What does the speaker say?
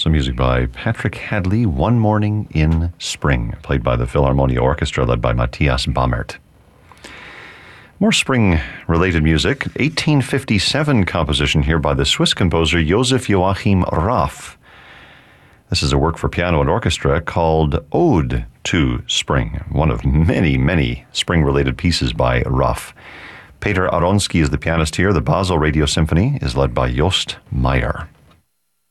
Some music by Patrick Hadley, One Morning in Spring, played by the Philharmonia Orchestra, led by Matthias Bammert. More spring-related music. 1857 composition here by the Swiss composer Joseph Joachim Raff. This is a work for piano and orchestra called Ode to Spring, one of many, many spring-related pieces by Raff. Peter Aronsky is the pianist here. The Basel Radio Symphony is led by Jost Meyer.